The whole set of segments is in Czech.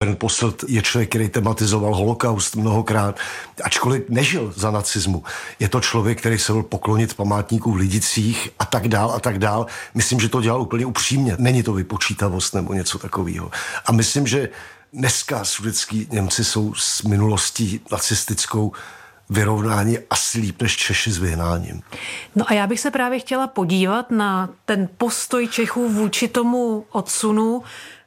Bernd Posselt je člověk, který tematizoval holokaust mnohokrát, ačkoliv nežil za nacismu. Je to člověk, který se byl poklonit památníků v Lidicích a tak dál a tak dál. Myslím, že to dělal úplně upřímně. Není to vypočítavost nebo něco takového. A myslím, že dneska sudetský Němci jsou s minulostí nacistickou vyrovnání asi líp než Češi s vyhnáním. No a já bych se právě chtěla podívat na ten postoj Čechů vůči tomu odsunu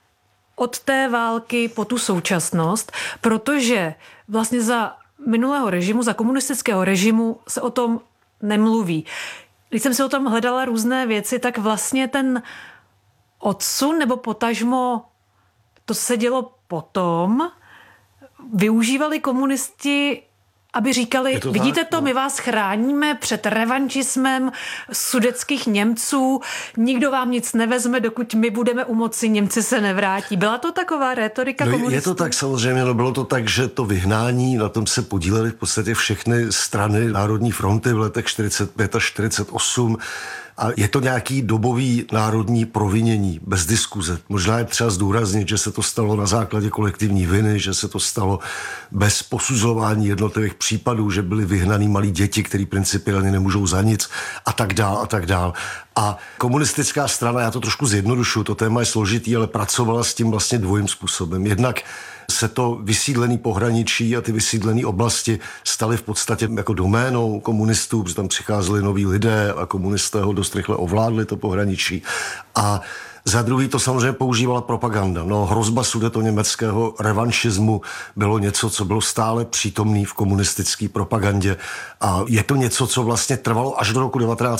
od té války po tu současnost, protože vlastně za minulého režimu, za komunistického režimu se o tom nemluví. Když jsem si o tom hledala různé věci, tak vlastně ten odsun nebo potažmo to se dělo potom, využívali komunisti, aby říkali, vidíte to, my vás chráníme před revanšismem sudetských Němců, nikdo vám nic nevezme, dokud my budeme u moci, Němci se nevrátí. Byla to taková rétorika komunistů? Je to tak samozřejmě, no bylo to tak, že to vyhnání, na tom se podílely v podstatě všechny strany Národní fronty v letech 45 a 48 a je to nějaký dobový národní provinění, bez diskuze. Možná je třeba zdůraznit, že se to stalo na základě kolektivní viny, že se to stalo bez posuzování jednotlivých případů, že byly vyhnaný malí děti, který principiálně nemůžou za nic a tak dál a tak dál. A komunistická strana, já to trošku zjednodušuju, to téma je složitý, ale pracovala s tím vlastně dvojím způsobem. Jednak se to vysídlený pohraničí a ty vysídlené oblasti staly v podstatě jako doménou komunistů, protože tam přicházeli noví lidé a komunisté ho dost rychle ovládli to pohraničí. A za druhý to samozřejmě používala propaganda. No, hrozba sudetoněmeckého revanšismu bylo něco, co bylo stále přítomný v komunistické propagandě. A je to něco, co vlastně trvalo až do roku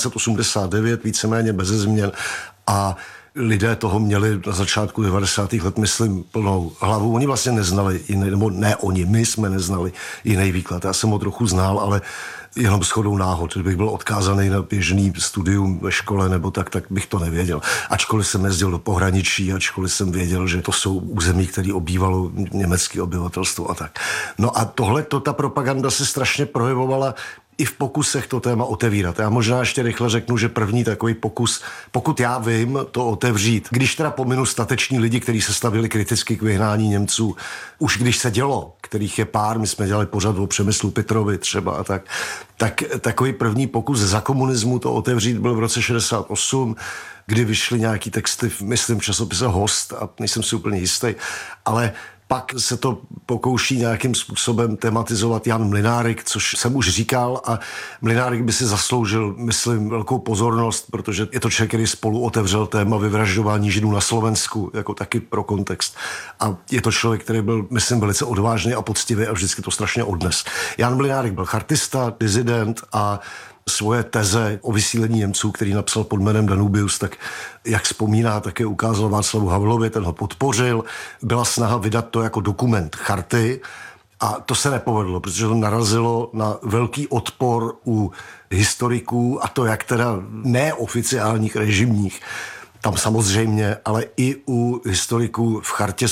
1989, víceméně beze změn. A lidé toho měli na začátku 90. let, myslím, plnou hlavu. Oni vlastně neznali jiný, nebo ne oni, my jsme neznali jiný výklad. Já jsem ho trochu znal, ale jenom shodou náhod. Kdybych byl odkázaný na běžný studium ve škole nebo tak bych to nevěděl. Ačkoliv jsem jezdil do pohraničí, ačkoliv jsem věděl, že to jsou území, které obývalo německé obyvatelstvo a tak. No a ta propaganda se strašně projevovala i v pokusech to téma otevírat. Já možná ještě rychle řeknu, že první takový pokus, pokud já vím, to otevřít, když teda pominu stateční lidi, kteří se stavili kriticky k vyhnání Němců, už když se dělo, kterých je pár, my jsme dělali pořad o Přemyslu Pitrovi třeba a tak takový první pokus za komunismu to otevřít byl v roce 68, kdy vyšly nějaký texty, myslím, v časopise Host a nejsem si úplně jistý, ale pak se to pokouší nějakým způsobem tematizovat Jan Mlynárik, což jsem už říkal a Mlynárik by si zasloužil, myslím, velkou pozornost, protože je to člověk, který spolu otevřel téma vyvražďování Židů na Slovensku, jako taky pro kontext. A je to člověk, který byl, myslím, velice odvážný a poctivý a vždycky to strašně odnes. Jan Mlynárik byl chartista, dizident a svoje teze o vysílení Němců, který napsal pod jménem Danubius, tak jak vzpomíná, také ukázal Václavu Havlovi, ten ho podpořil. Byla snaha vydat to jako dokument charty a to se nepovedlo, protože to narazilo na velký odpor u historiků a to jak teda neoficiálních režimních, tam samozřejmě, ale i u historiků v chartě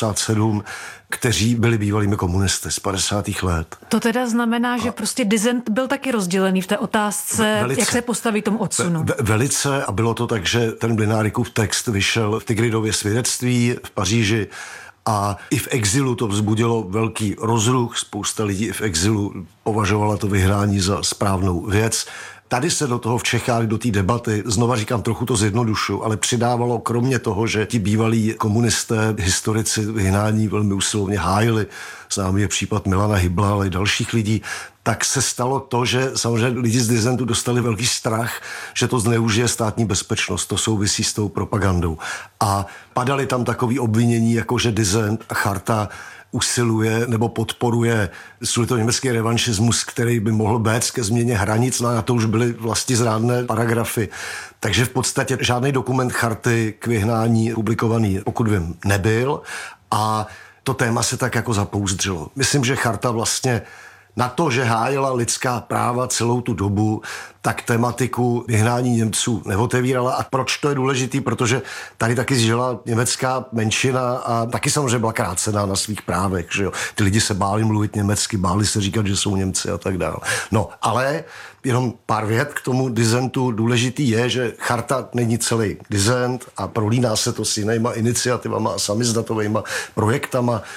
77, kteří byli bývalými komunisty z 50. let. To teda znamená, že prostě dizent byl taky rozdělený v té otázce, velice, jak se postaví tomu odsunu. Velice a bylo to tak, že ten Mlynárikův text vyšel v Tigridově svědectví v Paříži a i v exilu to vzbudilo velký rozruch. Spousta lidí i v exilu považovala to vyhnání za správnou věc. Tady se do toho v Čechách, do té debaty, znova říkám, trochu to zjednodušu, ale přidávalo kromě toho, že ti bývalí komunisté, historici vyhnání velmi usilovně hájili, známý je případ Milana Hybla, ale i dalších lidí, tak se stalo to, že samozřejmě lidi z dizentu dostali velký strach, že to zneužije státní bezpečnost, to souvisí s tou propagandou. A padaly tam takový obvinění, jako že dizent a charta usiluje nebo podporuje sudetoněmecký revanšismus, který by mohl vést ke změně hranic, no a to už byly vlastizrádné paragrafy. Takže v podstatě žádný dokument charty k vyhnání publikovaný, pokud vím, nebyl a to téma se tak jako zapouzdřilo. Myslím, že charta vlastně na to, že hájila lidská práva celou tu dobu, tak tematiku vyhnání Němců neotevírala. A proč to je důležitý? Protože tady taky žila německá menšina a taky samozřejmě byla krácená na svých právech. Že jo? Ty lidi se báli mluvit německy, báli se říkat, že jsou Němci a tak dále. No, ale jenom pár vět k tomu dizentu. Důležitý je, že charta není celý dizent a prolíná se to s jinýma iniciativama a samizdatovejma projektama.